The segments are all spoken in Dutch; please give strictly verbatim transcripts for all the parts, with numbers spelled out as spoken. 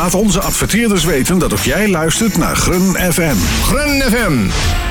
Laat onze adverteerders weten dat ook jij luistert naar Grun F M. Grun F M.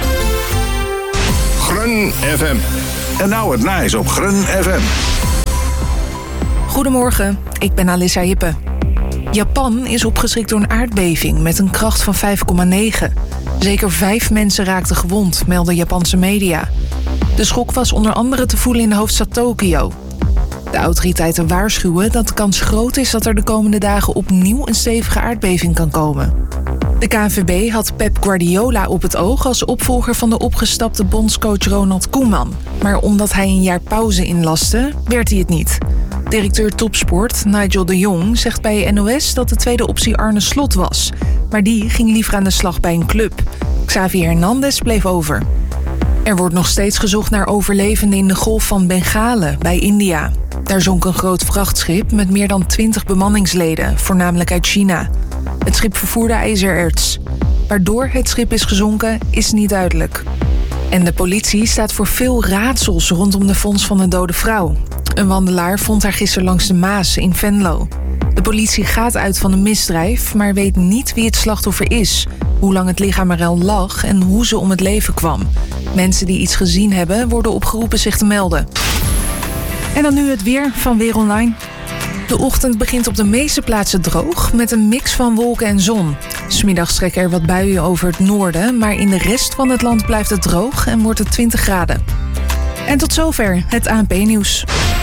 Grun F M. En nou het nice op Grun F M. Goedemorgen, ik ben Alissa Hippe. Japan is opgeschrikt door een aardbeving met een kracht van vijf komma negen. Zeker vijf mensen raakten gewond, melden Japanse media. De schok was onder andere te voelen in de hoofdstad Tokio. De autoriteiten waarschuwen dat de kans groot is dat er de komende dagen opnieuw een stevige aardbeving kan komen. De K N V B had Pep Guardiola op het oog als opvolger van de opgestapte bondscoach Ronald Koeman. Maar omdat hij een jaar pauze inlaste, werd hij het niet. Directeur topsport Nigel de Jong zegt bij N O S dat de tweede optie Arne Slot was. Maar die ging liever aan de slag bij een club. Xavi Hernandez bleef over. Er wordt nog steeds gezocht naar overlevenden in de Golf van Bengalen bij India. Daar zonk een groot vrachtschip met meer dan twintig bemanningsleden, voornamelijk uit China. Het schip vervoerde ijzererts. Waardoor het schip is gezonken, is niet duidelijk. En de politie staat voor veel raadsels rondom de vondst van een dode vrouw. Een wandelaar vond haar gisteren langs de Maas in Venlo. De politie gaat uit van een misdrijf, maar weet niet wie het slachtoffer is, hoe lang het lichaam er al lag en hoe ze om het leven kwam. Mensen die iets gezien hebben, worden opgeroepen zich te melden. En dan nu het weer van Weer Online. De ochtend begint op de meeste plaatsen droog, met een mix van wolken en zon. 'S Middags trekken er wat buien over het noorden, maar in de rest van het land blijft het droog en wordt het twintig graden. En tot zover het A N P-nieuws.